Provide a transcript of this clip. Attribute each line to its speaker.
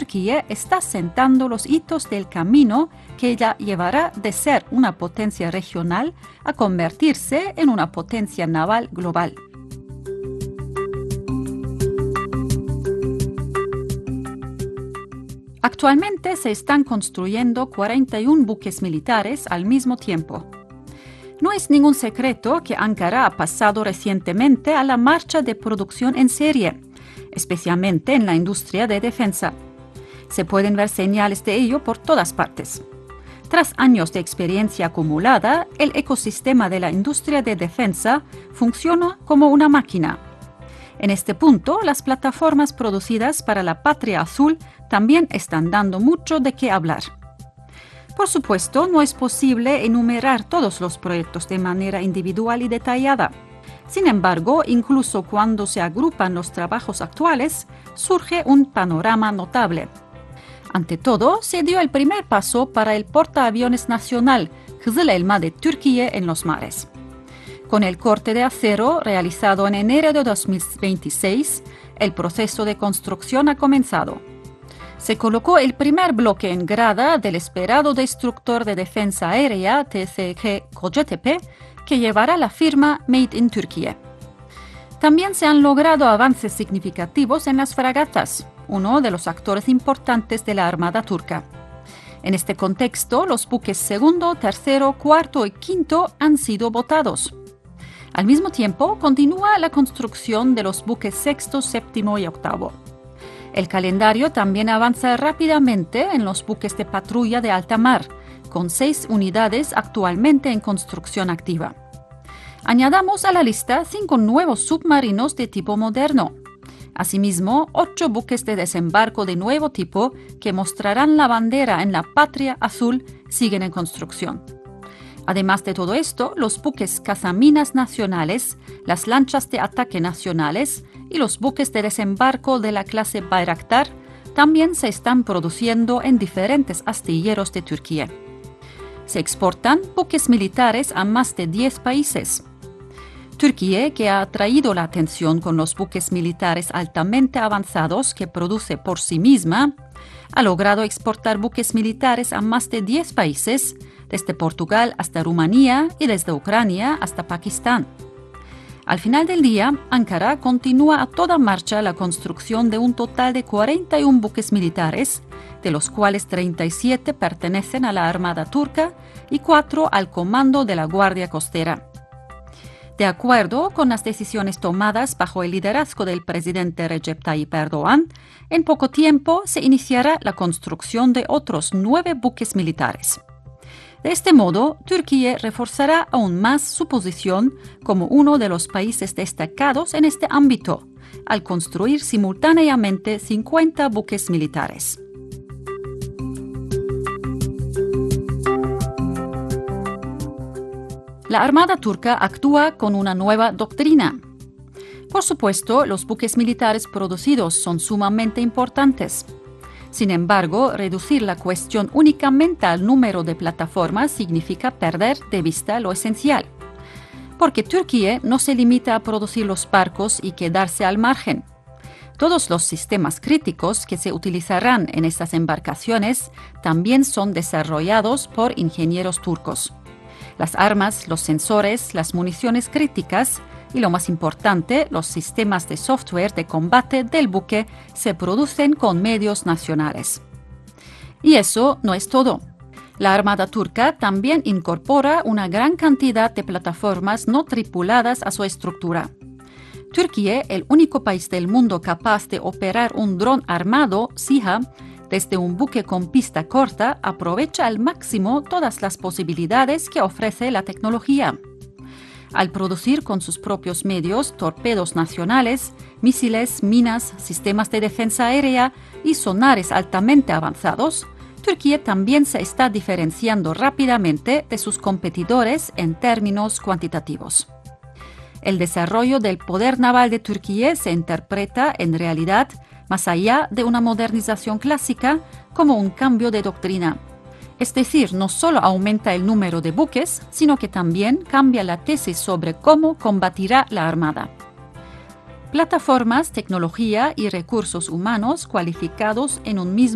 Speaker 1: Turquía está sentando los hitos del camino que la llevará de ser una potencia regional a convertirse en una potencia naval global. Actualmente se están construyendo 41 buques militares al mismo tiempo. No es ningún secreto que Ankara ha pasado recientemente a la marcha de producción en serie, especialmente en la industria de defensa. Se pueden ver señales de ello por todas partes. Tras años de experiencia acumulada, el ecosistema de la industria de defensa funciona como una máquina. En este punto, las plataformas producidas para la Patria Azul también están dando mucho de qué hablar. Por supuesto, no es posible enumerar todos los proyectos de manera individual y detallada. Sin embargo, incluso cuando se agrupan los trabajos actuales, surge un panorama notable. Ante todo, se dio el primer paso para el portaaviones nacional Kızıl Elma de Turquía en los mares. Con el corte de acero realizado en enero de 2026, el proceso de construcción ha comenzado. Se colocó el primer bloque en grada del esperado destructor de defensa aérea TCG Kocatepe, que llevará la firma Made in Turkey. También se han logrado avances significativos en las fragatas, uno de los actores importantes de la Armada turca. En este contexto, los buques segundo, tercero, cuarto y quinto han sido votados. Al mismo tiempo, continúa la construcción de los buques sexto, séptimo y octavo. El calendario también avanza rápidamente en los buques de patrulla de alta mar, con 6 unidades actualmente en construcción activa. Añadamos a la lista 5 nuevos submarinos de tipo moderno. Asimismo, 8 buques de desembarco de nuevo tipo que mostrarán la bandera en la Patria Azul siguen en construcción. Además de todo esto, los buques cazaminas nacionales, las lanchas de ataque nacionales y los buques de desembarco de la clase Bayraktar también se están produciendo en diferentes astilleros de Turquía. Se exportan buques militares a más de 10 países. Turquía, que ha atraído la atención con los buques militares altamente avanzados que produce por sí misma, ha logrado exportar buques militares a más de 10 países, desde Portugal hasta Rumanía y desde Ucrania hasta Pakistán. Al final del día, Ankara continúa a toda marcha la construcción de un total de 41 buques militares, de los cuales 37 pertenecen a la Armada turca y 4 al Comando de la Guardia Costera. De acuerdo con las decisiones tomadas bajo el liderazgo del presidente Recep Tayyip Erdoğan, en poco tiempo se iniciará la construcción de otros 9 buques militares. De este modo, Turquía reforzará aún más su posición como uno de los países destacados en este ámbito, al construir simultáneamente 50 buques militares. La Armada turca actúa con una nueva doctrina. Por supuesto, los buques militares producidos son sumamente importantes. Sin embargo, reducir la cuestión únicamente al número de plataformas significa perder de vista lo esencial. Porque Turquía no se limita a producir los barcos y quedarse al margen. Todos los sistemas críticos que se utilizarán en estas embarcaciones también son desarrollados por ingenieros turcos. Las armas, los sensores, las municiones críticas y, lo más importante, los sistemas de software de combate del buque se producen con medios nacionales. Y eso no es todo. La Armada turca también incorpora una gran cantidad de plataformas no tripuladas a su estructura. Turquía, el único país del mundo capaz de operar un dron armado, SİHA, desde un buque con pista corta, aprovecha al máximo todas las posibilidades que ofrece la tecnología. Al producir con sus propios medios torpedos nacionales, misiles, minas, sistemas de defensa aérea y sonares altamente avanzados, Turquía también se está diferenciando rápidamente de sus competidores en términos cuantitativos. El desarrollo del poder naval de Turquía se interpreta en realidad, más allá de una modernización clásica, como un cambio de doctrina. Es decir, no solo aumenta el número de buques, sino que también cambia la tesis sobre cómo combatirá la Armada. Plataformas, tecnología y recursos humanos cualificados en un mismo